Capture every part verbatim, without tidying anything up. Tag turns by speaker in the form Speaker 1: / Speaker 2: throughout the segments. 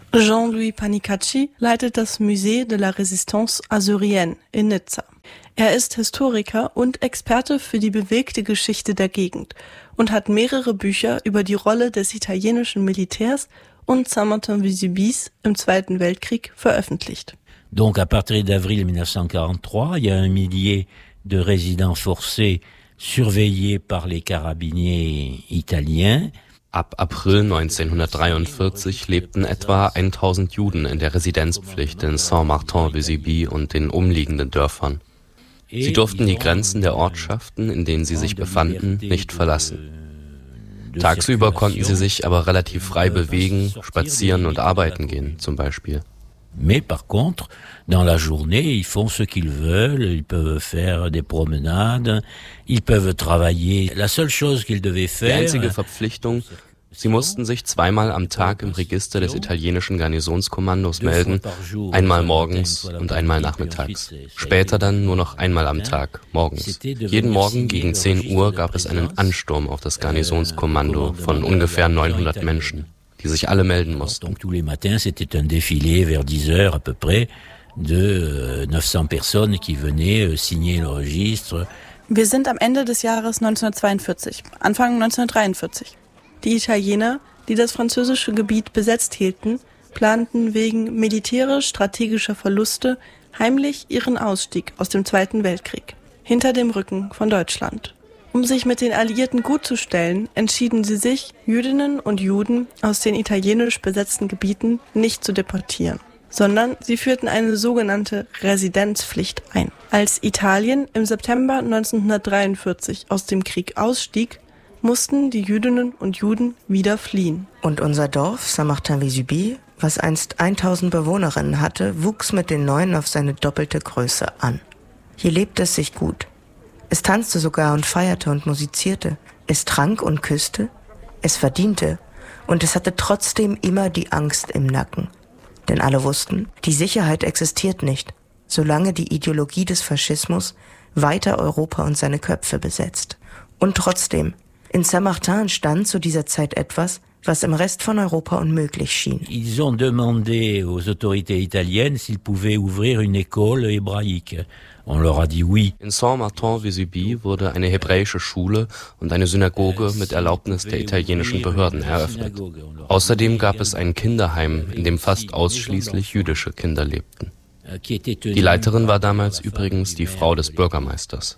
Speaker 1: Jean-Louis Panicacci leitet das Musée de la Résistance Asyrienne in Nizza. Er ist Historiker und Experte für die bewegte Geschichte der Gegend und hat mehrere Bücher über die Rolle des italienischen Militärs und Saint-Martin-Vésubie im Zweiten Weltkrieg veröffentlicht.
Speaker 2: Donc à partir d'avril dix-neuf cent quarante-trois, il y a un millier de résidents forcés surveillés par les carabiniers italiens.
Speaker 3: Ab April neunzehnhundertdreiundvierzig lebten etwa tausend Juden in der Residenzpflicht in Saint-Martin-Vésubie und den umliegenden Dörfern. Sie durften die Grenzen der Ortschaften, in denen sie sich befanden, nicht verlassen. Tagsüber konnten sie sich aber relativ frei bewegen, spazieren und arbeiten gehen, zum Beispiel.
Speaker 2: Mais par contre, dans la journée, ils font ce qu'ils veulent, ils peuvent faire des promenades, ils peuvent travailler. La seule chose qu'ils devaient faire...
Speaker 3: Die einzige Verpflichtung, sie mussten sich zweimal am Tag im Register des italienischen Garnisonskommandos melden, einmal morgens und einmal nachmittags. Später dann nur noch einmal am Tag, morgens. Jeden Morgen gegen zehn Uhr gab es einen Ansturm auf das Garnisonskommando von ungefähr neunhundert Menschen, die sich alle melden mussten.
Speaker 2: Donc tous les matins, c'était un défilé vers dix heures à peu près de neuf cents personnes qui venaient signer le registre.
Speaker 1: Wir sind am Ende des Jahres neunzehnhundertzweiundvierzig, Anfang neunzehnhundertdreiundvierzig. Die Italiener, die das französische Gebiet besetzt hielten, planten wegen militärisch-strategischer Verluste heimlich ihren Ausstieg aus dem Zweiten Weltkrieg, hinter dem Rücken von Deutschland. Um sich mit den Alliierten gutzustellen, entschieden sie sich, Jüdinnen und Juden aus den italienisch besetzten Gebieten nicht zu deportieren, sondern sie führten eine sogenannte Residenzpflicht ein. Als Italien im September neunzehnhundertdreiundvierzig aus dem Krieg ausstieg, mussten die Jüdinnen und Juden wieder fliehen.
Speaker 4: Und unser Dorf, Saint-Martin-Vésubie, was einst tausend Bewohnerinnen hatte, wuchs mit den neuen auf seine doppelte Größe an. Hier lebte es sich gut. Es tanzte sogar und feierte und musizierte. Es trank und küsste. Es verdiente. Und es hatte trotzdem immer die Angst im Nacken. Denn alle wussten, die Sicherheit existiert nicht, solange die Ideologie des Faschismus weiter Europa und seine Köpfe besetzt. Und trotzdem, in Saint-Martin stand zu dieser Zeit etwas, was im Rest von Europa unmöglich schien.
Speaker 2: Ils ont demandé aux autorités italiennes s'ils pouvaient ouvrir une école hébraïque. On leur a dit oui.
Speaker 3: In Saint-Martin-Vésubie wurde eine hebräische Schule und eine Synagoge mit Erlaubnis der italienischen Behörden eröffnet. Außerdem gab es ein Kinderheim, in dem fast ausschließlich jüdische Kinder lebten. Die Leiterin war damals übrigens die Frau des Bürgermeisters.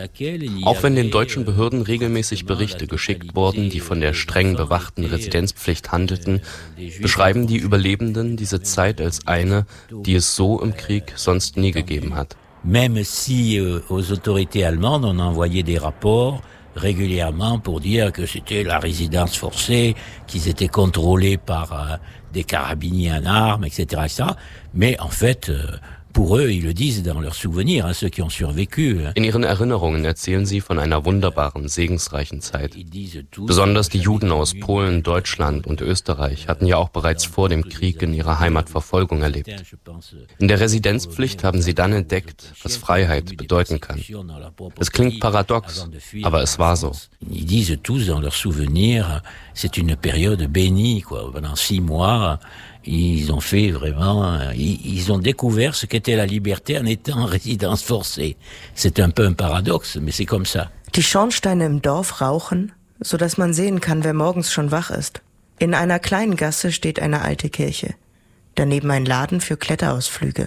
Speaker 3: Auch wenn den deutschen Behörden regelmäßig Berichte geschickt wurden, die von der streng bewachten Residenzpflicht handelten, beschreiben die Überlebenden diese Zeit als eine, die es so im Krieg sonst nie gegeben hat.
Speaker 2: Même si euh, aux autorités allemandes on envoyait des rapports régulièrement pour dire que c'était la résidence forcée, qu'ils étaient contrôlés par euh, des carabiniers en armes, et cetera, et cetera. Mais en fait, euh, pour eux, ils le disent dans leurs souvenirs, hein, ceux qui ont survécu.
Speaker 3: In ihren Erinnerungen erzählen sie von einer wunderbaren, segensreichen Zeit. Besonders die Juden aus Polen, Deutschland und Österreich hatten ja auch bereits vor dem Krieg in ihrer Heimat Verfolgung erlebt. In der Residenzpflicht haben sie dann entdeckt, was Freiheit bedeuten kann. Es klingt paradox, aber es war so.
Speaker 2: Ils disent tous dans leurs souvenirs, c'est une période bénie, quoi. Pendant six mois, ils ont fait vraiment, ils, ils ont découvert ce qu'était la liberté en étant en résidence forcée. C'est un peu un paradoxe, mais c'est comme ça.
Speaker 4: Die Schornsteine im Dorf rauchen, so dass man sehen kann, wer morgens schon wach ist. In einer kleinen Gasse steht eine alte Kirche. Daneben ein Laden für Kletterausflüge.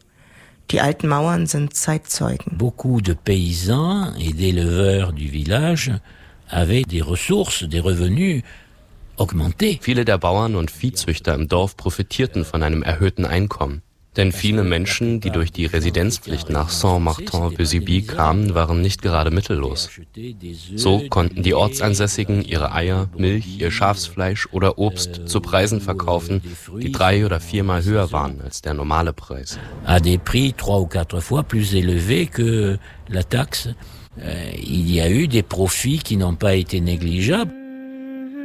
Speaker 4: Die alten Mauern sind Zeitzeugen.
Speaker 2: Beaucoup de paysans et d'éleveurs du village avaient des ressources, des revenus augmentés.
Speaker 3: Viele der Bauern und Viehzüchter im Dorf profitierten von einem erhöhten Einkommen. Denn viele Menschen, die durch die Residenzpflicht nach Saint-Martin-Vésubie kamen, waren nicht gerade mittellos. So konnten die Ortsansässigen ihre Eier, Milch, ihr Schafsfleisch oder Obst zu Preisen verkaufen, die drei- oder viermal höher waren als der normale Preis.
Speaker 2: À des prix trois ou quatre fois plus élevés que la taxe. Il y a eu des profits qui n'ont pas été négligeables.